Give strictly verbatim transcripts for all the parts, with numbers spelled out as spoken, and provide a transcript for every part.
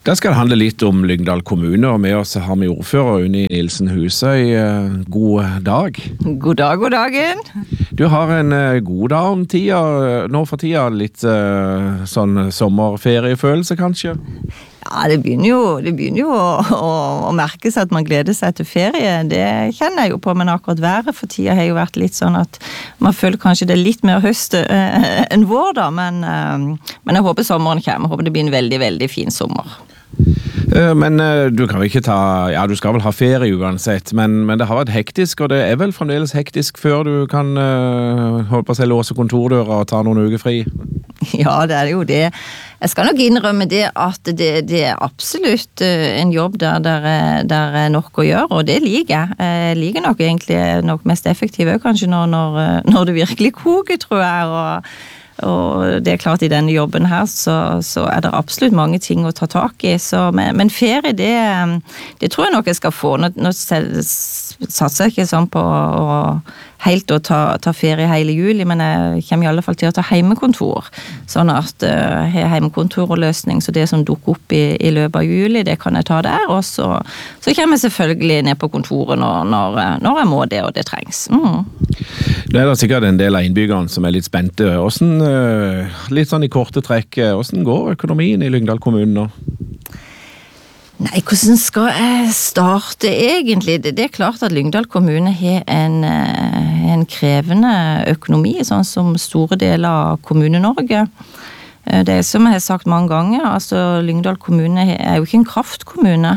Det skal handle litt om Lyngdal kommune, og med oss har vi ordfører Unni Nilsen Husøy. God dag. God dag, god dagen. Du har en god dag om tida, nå for tida litt sånn sommerferiefølelse kanskje? Ja, det begynner jo, det begynner jo å, å, å merkes at man gleder seg til ferie. Det kjenner jeg jo på, men akkurat været for tida har jo vært litt sånn at man føler kanskje det er litt mer høst eh, enn vår da, men, eh, men jeg håper sommeren kommer. Jeg håper det blir en veldig, veldig fin sommer. Men du kan vel ikke ta, ja du skal vel ha ferie uansett, men, men det har vært hektisk, og det er vel fremdeles hektisk før du kan uh, holde på å låse kontordøra og ta noen uker fri? Ja, det er jo det. Jeg skal nok innrømme det at det, det er absolutt en jobb der der er, der er nok å gjøre, og det liker jeg. Jeg liker nok egentlig nok mest effektivt, kanskje når, når, når det virkelig koker, tror jeg, og Og det er klart i denne jobben her så, så er det absolutt mange ting å ta tak i. Så, men, men ferie, det, det tror jeg nok jeg skal få. Nå, nå satser jeg ikke sånn på å helt å ta, ta ferie hele juli, men jeg kommer i alle fall til å ta heimekontor. Sånn at uh, jeg har heimekontor og løsning, så det som dukker opp i, i løpet av juli, det kan jeg ta der. Og så, så kommer jeg selvfølgelig ned på kontoret når, når, når jeg må det, og det trengs. Mm. Det er da sikkert en del av innbyggerne som er litt spente. Hvordan, uh, litt sånn i korte trekk, hvordan går økonomien i Lyngdal kommune nå? Nei, hvordan skal jeg starte egentlig? Det, det er klart at Lyngdal kommune har en, en krevende økonomi, sånn som store deler av Kommune-Norge. Det er som jeg har sagt mange ganger, altså Lyngdal kommune er jo ikke en kraftkommune,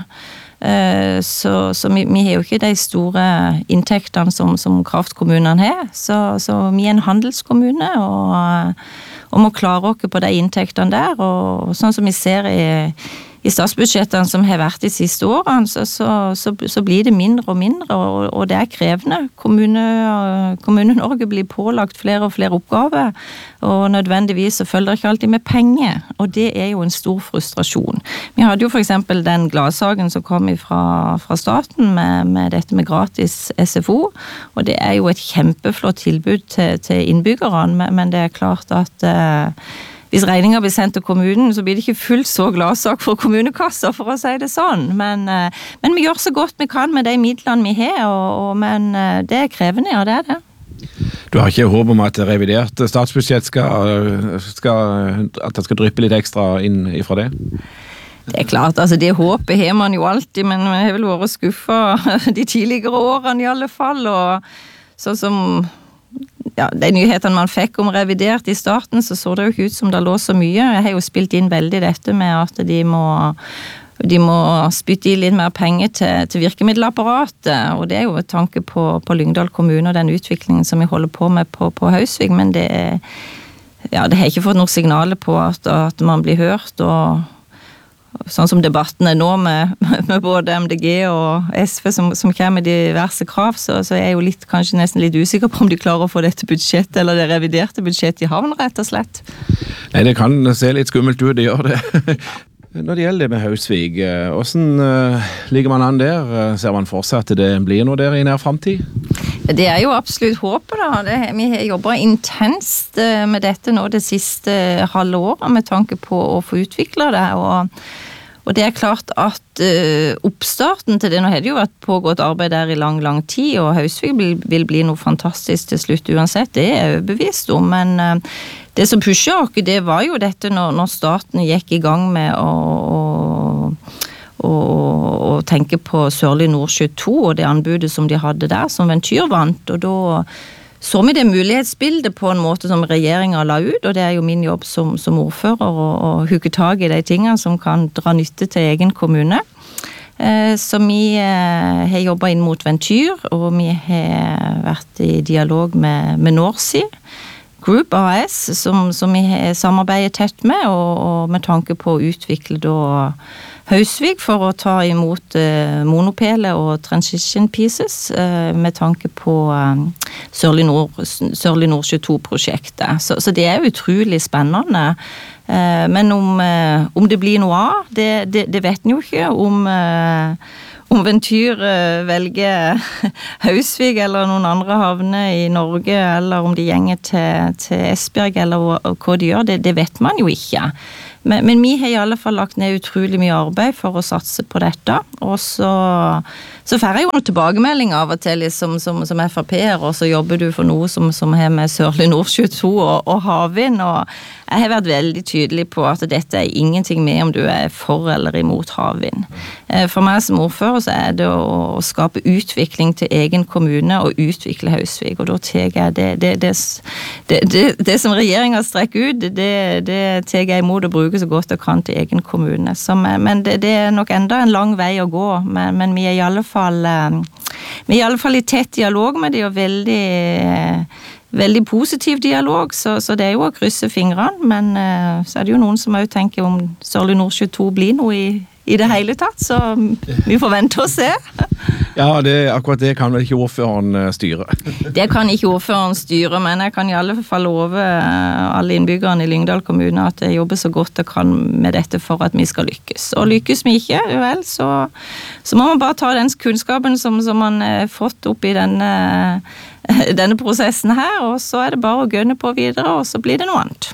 så, så vi, vi har jo ikke de store inntektene som, som kraftkommunene har, så, så vi er en handelskommune, og, og må klare oss på de inntektene der, og sånn som vi ser i I statsbudsjettene som har vært de siste årene, så, så, så, så blir det mindre og mindre, og, og det er krevende. Kommune, Kommune-Norge blir pålagt flere og flere oppgaver, og nødvendigvis så følger det ikke alltid med penger, og det er jo en stor frustrasjon. Vi hadde jo for eksempel den gladsaken som kom fra, fra staten med, med dette med gratis S F O, og det er jo et kjempeflott tilbud til, til innbyggerne, men, men det er klart at eh, hvis regninger blir sendt til kommunen, så blir det ikke fullt så gladsak for kommunekasser, for å si det sånn. Men, men vi gjør så godt vi kan med de midlene vi har, og, og, men det er krevende, ja, det er det. Du har ikke håp om at revidert statsbudsjett skal, skal, at det skal dryppe litt ekstra inn ifra det? Det er klart, altså det håpet har man jo alltid, men man har vel vært skuffet de tidligere årene i alle fall, og sånn som ja, de nyhetene man fikk om revidert i starten, så så det jo ikke ut som det lå så mye. Jeg har jo spilt inn veldig dette med at de må, de må spytte i litt mer penger til, til virkemiddelapparatet, og det er jo et tanke på, på Lyngdal kommune og den utviklingen som vi holder på med på, på Hausvik, men det, ja, det har ikke fått noen signaler på at, at man blir hørt, og sånn som debatten er nå med, med både M D G og S V som, som kommer med diverse krav, så, så er jeg jo litt, kanskje nesten litt usikker på om de klarer å få dette budsjettet, eller det reviderte budsjettet i havn, rett og slett. Nei, det kan se litt skummelt ut, det gjør det. Når det gjelder det med Hausvik, hvordan uh, ligger man an der? Ser man for seg at det blir noe der i nær fremtid? Det er jo absolutt håpet da. Det, vi har jobbet intenst med dette nå det siste halve året med tanke på å få utviklet det, og, og det er klart at uh, oppstarten til det, nå har det jo vært pågått arbeid der i lang, lang tid, og Hausvik vil, vil bli noe fantastisk til slutt uansett, det er jeg overbevist om, men uh, det som pusher oss, det var jo dette når, når staten gikk i gang med å, å, å, å tenke på Sørlige Nordsjø to og det anbudet som de hadde der, som Ventyr vant, og da så vi det mulighetsbildet på en måte som regjeringen la ut, og det er jo min jobb som, som ordfører å, å huke tag i de tingene som kan dra nytte til egen kommune. Eh, så vi eh, har jobbet inn mot Ventyr, og vi har vært i dialog med, med Norsi, Group A S, som, som vi samarbeider tett med, og, og med tanke på å utvikle da Hausvik for å ta imot eh, monopele og transition pieces eh, med tanke på eh, Sørlige Nord, Sørlige Nordsjø to-prosjektet. Så, så det er utrolig spennende. Eh, men om, eh, om det blir noe av, det, det, det vet en jo ikke. Om eh, om Ventyr velger Hausvik eller noen andre havner i Norge, eller om de gjenger til, til Esbjerg, eller hva de gjør, det, det vet man jo ikke. Men, men vi har i alle fall lagt ned utrolig mye arbeid for å satse på dette, og så, så får jeg jo noen tilbakemelding av og til liksom, som, som F R P-er, og så jobber du for noe som, som har med Sørlige Nordsjø to og, og havvind, og jeg har vært veldig tydelig på at dette er ingenting med om du er for eller imot havvind. For meg som ordfører så er det å, å skape utvikling til egen kommune og utvikle Hausvik, og da tar jeg det, det, det, det, det, det som regjeringen strekker ut, det, det tar jeg imot å bruke så godt jeg kan til egen kommune. Så, men det, det er nok enda en lang vei å gå, men, men vi er i alle fall vi er i alle fall i tett dialog med de, og veldig veldig positiv dialog, så, så det er jo å krysse fingrene, men uh, så er det jo noen som også tenker om Sørlige Nordsjø to blir noe i, i det hele tatt, så vi får vente og se. Ja, det, akkurat det kan vel ikke ordføreren styre? Det kan ikke ordføreren styre, men jeg kan i alle fall love alle innbyggerne i Lyngdal kommune at jeg jobber så godt jeg kan med dette for at vi skal lykkes. Og lykkes vi ikke, vel, så, så må man bare ta den kunnskapen som, som man har fått opp i denne denne prosessen her, og så er det bare å gønne på videre, og så blir det noe annet.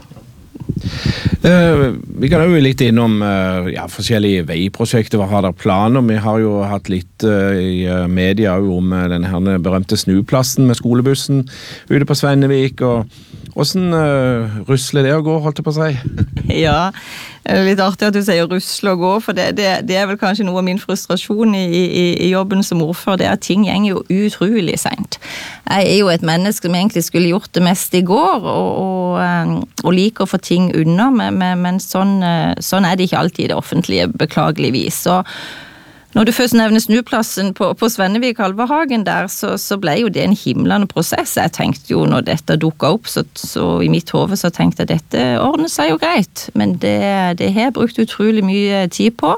Uh, vi kan jo litt innom uh, ja, forskjellige veiprosjekter. Hva har dere planer? Vi har jo hatt litt uh, i uh, media om uh, den her berømte snuplassen med skolebussen ute på Svennevik, og hvordan uh, rusler det å gå, holdt det på å si? Ja, litt artig at du sier rusle og gå, for det, det, det er vel kanskje noe av min frustrasjon i, i, i jobben som ordfører, det er at ting gjenger jo utrolig sent. Jeg er jo et menneske som egentlig skulle gjort det mest i går, og, og, og liker å få ting unna, men, men, men sånn, sånn er det ikke alltid i det offentlige, beklageligvis. Så når du først nevner snuplassen på, på Svennevik Halverhagen der, så, så ble jo det en himlende prosess. Jeg tenkte jo når dette dukket opp, så, så i mitt hode så tenkte jeg dette ordner seg jo greit, men det, det har jeg brukt utrolig mye tid på,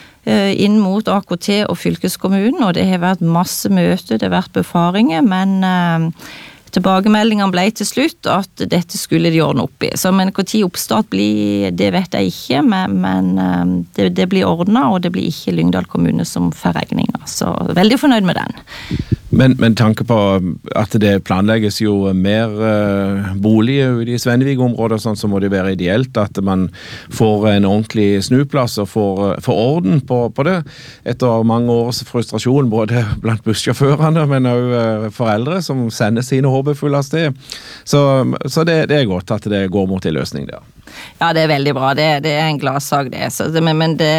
inn mot A K T og fylkeskommunen, og det har vært masse møter, det har vært befaringer, men eh, tilbakemeldingene ble til slutt at dette skulle de ordne opp i. Så men hvor tid oppstart blir, det vet jeg ikke, men, men det, det blir ordnet, og det blir ikke Lyngdal kommune som får regninger. Så veldig fornøyd med den. Men, men tanke på at det planlegges jo mer uh, boliger i Svennevik-området, sånn så må det være ideelt at man får en ordentlig snuplass og får, får orden på, på det. Etter mange års frustrasjon både blant bussjåførene, men også uh, foreldre som sender sine håpefulle av sted. Så, så det, det er godt at det går mot en løsning der. Ja, det er veldig bra. Det, det er en gladsak det. Så det men, men det,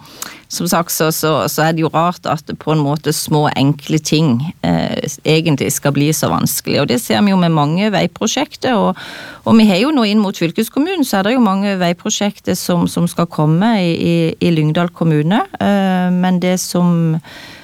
som sagt, så, så, så er det jo rart at det på en måte små, enkle ting eh, egentlig skal bli så vanskelig. Og det ser vi jo med mange veiprosjekter. Og, og vi har jo nå inn mot fylkeskommunen, så er det jo mange veiprosjekter som, som skal komme i, i, i Lyngdal kommune. Eh, men det som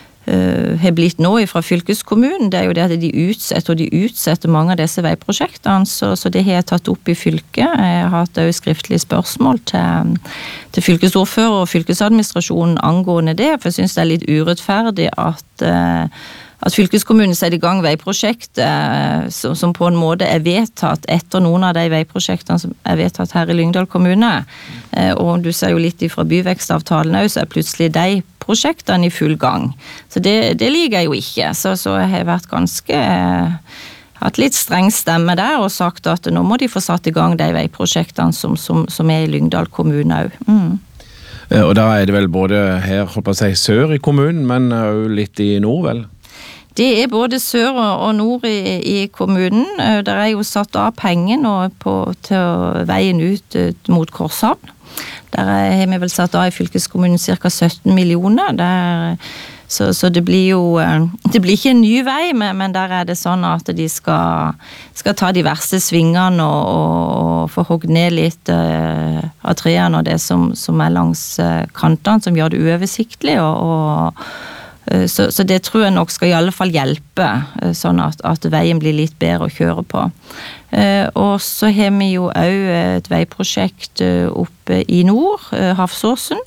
Uh, har blitt nå fra fylkeskommunen, det er jo det at de utsetter, og de utsetter mange av disse veiprosjektene, så, så det har jeg tatt opp i fylket. Jeg har hatt også skriftlige spørsmål til, til fylkesordfører og fylkesadministrasjonen angående det, for jeg synes det er litt urettferdig at uh, at fylkeskommunen setter i gang veiprosjekt eh, som, som på en måte er vedtatt etter noen av de veiprosjektene som er vedtatt her i Lyngdal kommune. Eh, og du ser jo litt fra byvekstavtalen også, så er plutselig de prosjektene i full gang. Så det, det liker jeg jo ikke. Så, så jeg har vært ganske eh, hatt litt streng stemme der og sagt at nå må de få satt i gang de veiprosjektene som, som, som er i Lyngdal kommune også. Mm. Og da er det vel både her, holdt på å si, sør i kommunen, men også litt i nord, vel? Det er både sør og nord i, i kommunen. Der er jo satt av penger nå på, til veien ut mot Korshavn. Der har vi vel satt av i fylkeskommunen ca. sytten millioner. Der, så, så det blir jo det blir ikke en ny vei, men, men der er det sånn at de skal, skal ta de verste svingene og, og få hogd ned litt uh, av trærne og det som, som er langs uh, kantene, som gjør det uoversiktlig og, og Så, så det tror jeg nok skal i alle fall hjelpe, sånn at, at veien blir litt bedre å kjøre på. Eh, og så har vi jo også et veiprosjekt oppe i nord, Havsåsen.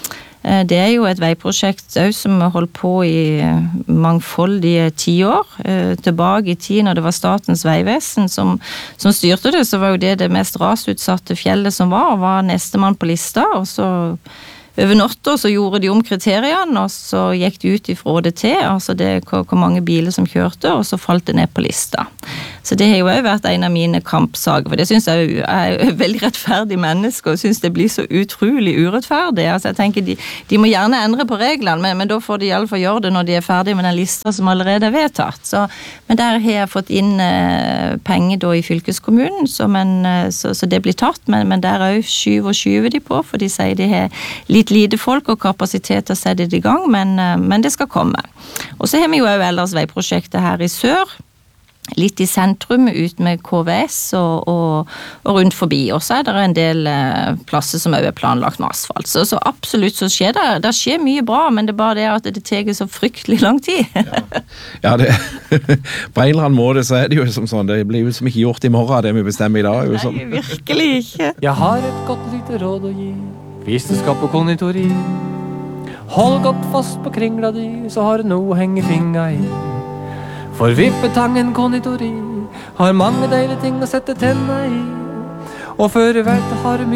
Eh, det er jo et veiprosjekt også som har holdt på i mangfoldige tiår. Eh, tilbake i tid når det var Statens vegvesen som, som styrte det, så var jo det det mest rasutsatte fjellet som var, og var nestemann på lista, og så over natta så gjorde de om kriteriene, og så gikk de ut ifra det til, altså det hvor, hvor mange biler som kjørte, og så falt det ned på lista. Så det har jo også vært en av mine kampsaker, for det synes jeg jo er et veldig rettferdig menneske, og synes det blir så utrolig urettferdig. Altså jeg tenker, de, de må gjerne endre på reglene, men, men da får de i alle fall gjøre det når de er ferdige med den lista som allerede er vedtatt. Så, men der har jeg fått inn eh, penger da i fylkeskommunen, så, men, så, så det blir tatt, men, men der er jo skyv og skyver de på, for de sier de har litt lite folk og kapasitet til å sette det i gang, men, men det skal komme. Og så har vi jo også ellers veiprosjektet her i sør, litt i sentrum ut med K V S og, og, og rundt forbi, og så er det en del eh, plasser som også er planlagt med asfalt. Så, så absolutt så skjer det, det skjer mye bra, men det er bare det at det tar så fryktelig lang tid. ja, ja det, på en eller annen måte så er det jo som sånn, det blir jo som ikke gjort i morgen, det vi bestemmer i dag. Jo, sånn. Nei, virkelig ikke. Jeg har et godt lite råd å gi, hvis du skal på konditori. Hold godt fast på kringla di, så har du noe å henge fingra i. For Vippetangen konditori har mange deilige ting å sette tenna i. Og før du vet det har du mye